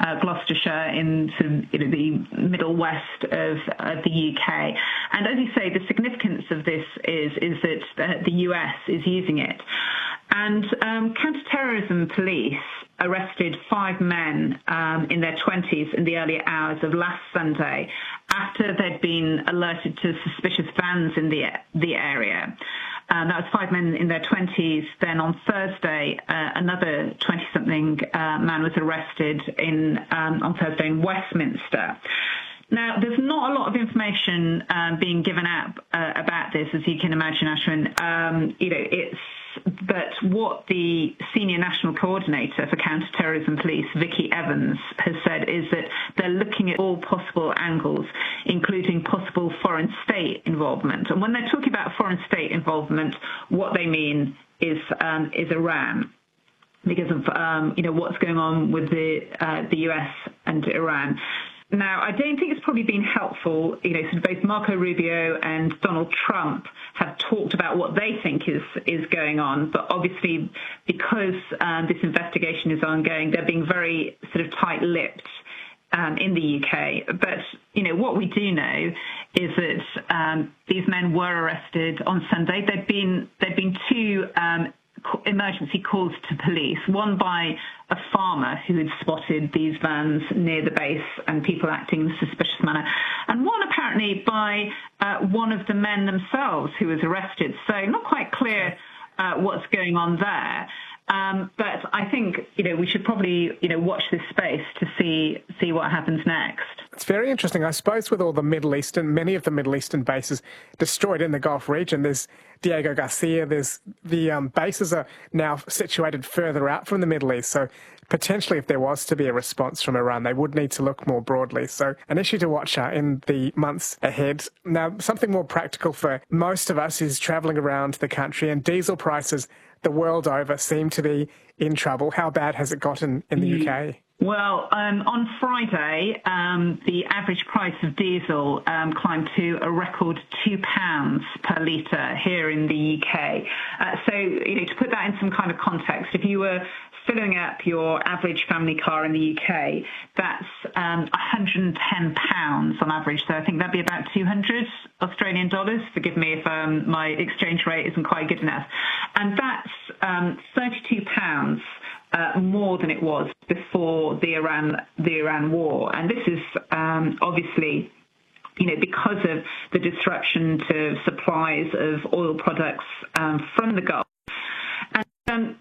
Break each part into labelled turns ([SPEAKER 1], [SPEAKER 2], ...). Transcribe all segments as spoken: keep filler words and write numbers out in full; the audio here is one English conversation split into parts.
[SPEAKER 1] uh, Gloucestershire in sort of you know, the middle west of, of the U K. And as you say, the significance of this is, is that the U S is using it. And um, counter-terrorism police arrested five men um, in their twenties in the early hours of last Sunday after they'd been alerted to suspicious vans in the the area. Um, that was five men in their twenties. Then on Thursday, uh, another twenty-something uh, man was arrested in um, on Thursday in Westminster. Now, there's not a lot of information um, being given out uh, about this, as you can imagine, Ashwin. Um, you know, it's but what the senior national coordinator for counter-terrorism police, Vicky Evans, has said is that they're looking at all possible angles, including possible foreign state involvement. And when they're talking about foreign state involvement, what they mean is um, is Iran, because of um, you know what's going on with the uh, the U S and Iran. Now, I don't think it's probably been helpful, you know, sort of both Marco Rubio and Donald Trump have talked about what they think is, is going on, but obviously because um, this investigation is ongoing, they're being very sort of tight-lipped um, in the U K. But, you know, what we do know is that um, these men were arrested on Sunday. There'd been, there'd been two um, emergency calls to police, one by a farmer who had spotted these vans near the base and people acting in a suspicious manner, and one apparently by uh, one of the men themselves who was arrested. So not quite clear uh, what's going on there. Um, but I think, you know, we should probably, you know, watch this space to see see what happens next.
[SPEAKER 2] It's very interesting. I suppose with all the Middle Eastern, many of the Middle Eastern bases destroyed in the Gulf region, there's Diego Garcia, there's the um, bases are now situated further out from the Middle East. So potentially if there was to be a response from Iran, they would need to look more broadly. So an issue to watch uh, in the months ahead. Now, something more practical for most of us is travelling around the country, and diesel prices the world over seem to be in trouble. How bad has it gotten in the U K?
[SPEAKER 1] Well, um, on Friday, um, the average price of diesel um, climbed to a record two pounds per litre here in the U K. Uh, so, you know, to put that in some kind of context, if you were filling up your average family car in the U K, that's um, one hundred ten pounds on average. So I think that'd be about two hundred Australian dollars. Forgive me if um, my exchange rate isn't quite good enough. And that's um, thirty-two pounds uh, more than it was before the Iran the Iran war. And this is um, obviously, you know, because of the disruption to supplies of oil products um, from the Gulf. And um,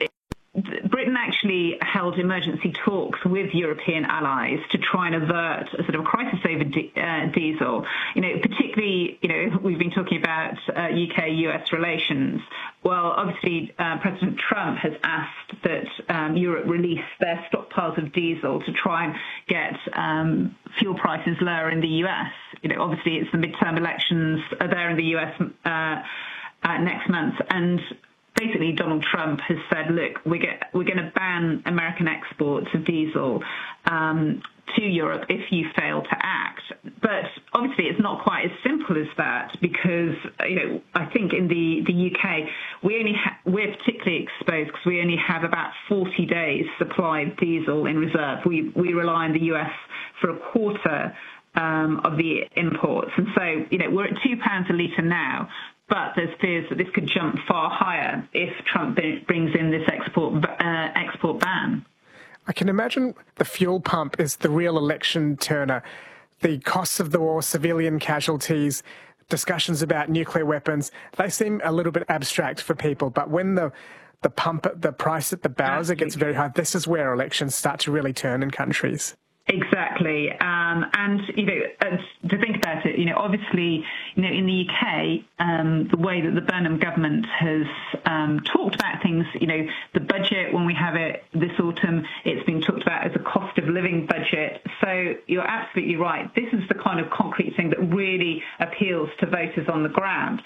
[SPEAKER 1] Britain actually held emergency talks with European allies to try and avert a sort of crisis over di- uh, diesel. You know, particularly, you know, we've been talking about uh, U K U S relations. Well, obviously, uh, President Trump has asked that um, Europe release their stockpiles of diesel to try and get um, fuel prices lower in the U S. You know, obviously, it's the midterm elections are there in the U S uh, uh, next month, and basically, Donald Trump has said, look, we're, get, we're going to ban American exports of diesel um, to Europe if you fail to act. But obviously, it's not quite as simple as that because, you know, I think in the, the U K, we only ha- we're particularly exposed because we only have about forty days supply of diesel in reserve. We, we rely on the U S for a quarter um, of the imports. And so, you know, we're at two pounds a litre now. But there's fears that this could jump far higher if Trump brings in this export uh, export ban.
[SPEAKER 2] I can imagine the fuel pump is the real election turner. The costs of the war, civilian casualties, discussions about nuclear weapons, they seem a little bit abstract for people. But when the the pump, the price at the bowser gets very high, this is where elections start to really turn in countries.
[SPEAKER 1] Exactly. Um, and, you know, uh, to think about it, you know, obviously, you know, in the U K, um, the way that the Burnham government has um, talked about things, you know, the budget, when we have it this autumn, it's been talked about as a cost of living budget. So you're absolutely right. This is the kind of concrete thing that really appeals to voters on the ground.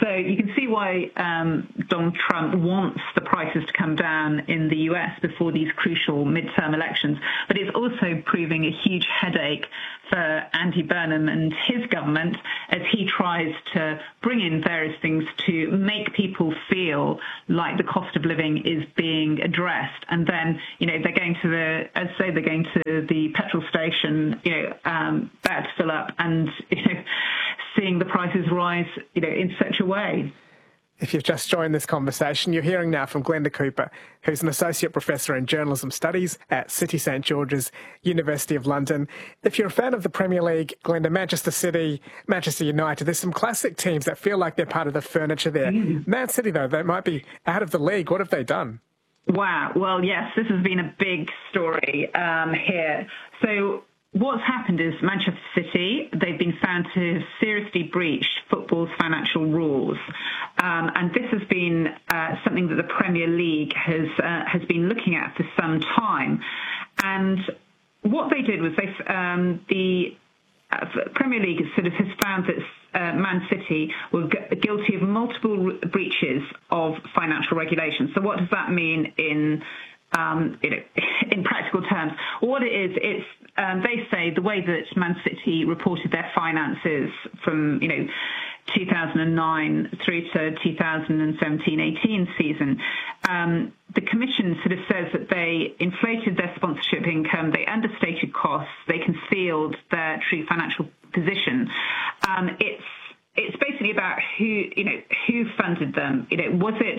[SPEAKER 1] So you can see why um, Donald Trump wants the prices to come down in the U S before these crucial midterm elections. But it's also proving a huge headache for Andy Burnham and his government as he tries to bring in various things to make people feel like the cost of living is being addressed. And then, you know, they're going to the, as say, they're going to the petrol station, you know, um, about to fill up and, you know, seeing the prices rise, you know, in such a way.
[SPEAKER 2] If you've just joined this conversation, you're hearing now from Glenda Cooper, who's an Associate Professor in Journalism Studies at City St George's, University of London. If you're a fan of the Premier League, Glenda, Manchester City, Manchester United, there's some classic teams that feel like they're part of the furniture there. Mm. Man City, though, they might be out of the league. What have they done?
[SPEAKER 1] Wow. Well, yes, this has been a big story um, here. So what's happened is Manchester City, they've been found to have seriously breached football's financial rules. Um, and this has been uh, something that the Premier League has uh, has been looking at for some time. And what they did was they um, the uh, Premier League sort of has found that uh, Man City were gu- guilty of multiple re- breaches of financial regulations. So what does that mean in Um, you know, in practical terms? What it is, it's um, they say the way that Man City reported their finances from, you know, two thousand nine through to two thousand seventeen eighteen season, um, the Commission sort of says that they inflated their sponsorship income, they understated costs, they concealed their true financial position. Um, it's it's basically about who, you know, who funded them. You know, was it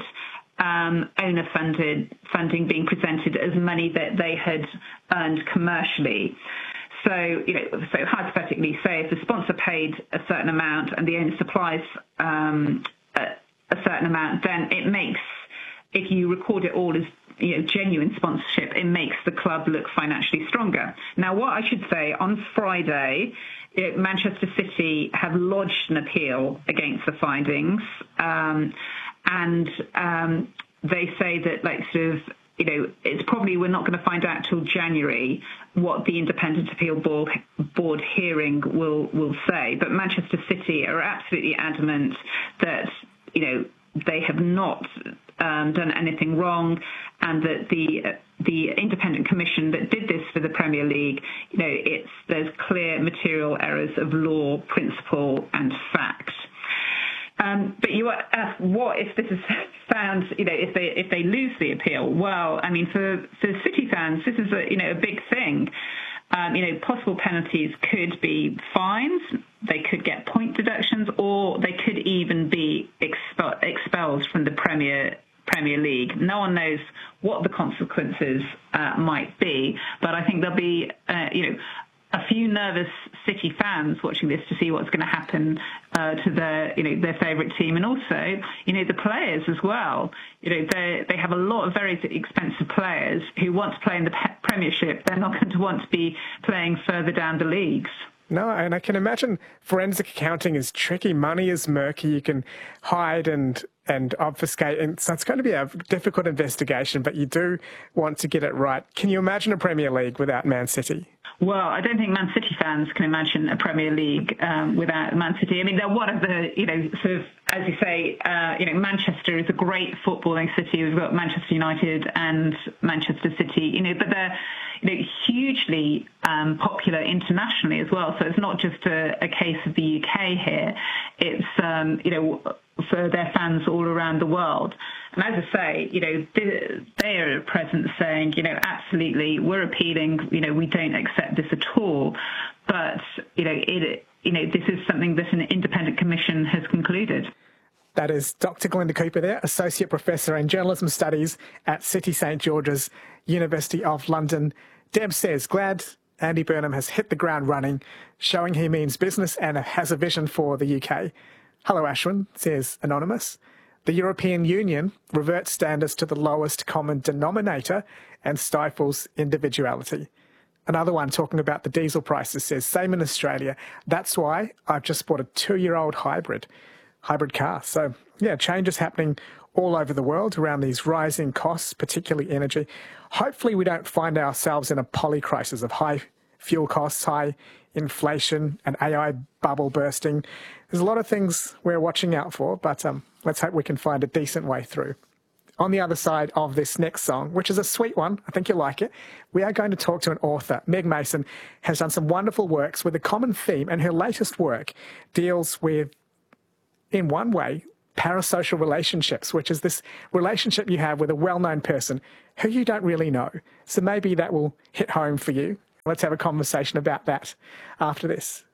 [SPEAKER 1] Um, owner-funded funding being presented as money that they had earned commercially? So, you know, so hypothetically, say if the sponsor paid a certain amount and the owner supplies um, a, a certain amount, then it makes, if you record it all as, you know, genuine sponsorship, it makes the club look financially stronger. Now, what I should say, on Friday, you know, Manchester City have lodged an appeal against the findings. Um, And um, they say that, like, sort of, you know, it's probably we're not going to find out till January what the Independent Appeal Board, board hearing will will say. But Manchester City are absolutely adamant that, you know, they have not um, done anything wrong, and that the uh, the independent commission that did this for the Premier League, you know, it's there's clear material errors of law, principle, and fact. Um, but you ask, what if this is found, you know, if they if they lose the appeal? Well, I mean, for, for City fans, this is a, you know, a big thing. Um, you know, possible penalties could be fines, they could get point deductions, or they could even be expel, expelled from the Premier Premier League. No one knows what the consequences uh, might be, but I think there'll be, uh, you know, a few nervous City fans watching this to see what's going to happen uh, to their, you know, their favourite team, and also, you know, the players as well. You know, they they have a lot of very expensive players who want to play in the Premiership. They're not going to want to be playing further down the leagues.
[SPEAKER 2] No, and I can imagine forensic accounting is tricky. Money is murky. You can hide and and obfuscate, and so it's going to be a difficult investigation, but you do want to get it right. Can you imagine a Premier League without Man City?
[SPEAKER 1] Well, I don't think Man City fans can imagine a Premier League um, without Man City. I mean, they're one of the, you know, sort of, as you say, uh, you know, Manchester is a great footballing city. We've got Manchester United and Manchester City, you know, but they're, you know, hugely um, popular internationally as well. So it's not just a, a case of the U K here. It's, um, you know, for their fans all around the world. And as I say, you know, they are at present saying, you know, absolutely, we're appealing, you know, we don't accept this at all. But, you know, it, you know, this is something that an independent commission has concluded.
[SPEAKER 2] That is Doctor Glenda Cooper there, Associate Professor in Journalism Studies at City St George's, University of London. Deb says, glad Andy Burnham has hit the ground running, showing he means business and has a vision for the U K. Hello, Ashwin, says Anonymous. The European Union reverts standards to the lowest common denominator and stifles individuality. Another one talking about the diesel prices says, same in Australia. That's why I've just bought a two-year-old hybrid, hybrid car. So, yeah, change is happening all over the world around these rising costs, particularly energy. Hopefully we don't find ourselves in a poly crisis of high fuel costs, high inflation, an A I bubble bursting. There's a lot of things we're watching out for, but um, let's hope we can find a decent way through. On the other side of this next song, which is a sweet one, I think you'll like it, we are going to talk to an author. Meg Mason has done some wonderful works with a common theme, and her latest work deals with, in one way, parasocial relationships, which is this relationship you have with a well-known person who you don't really know. So maybe that will hit home for you. Let's have a conversation about that after this.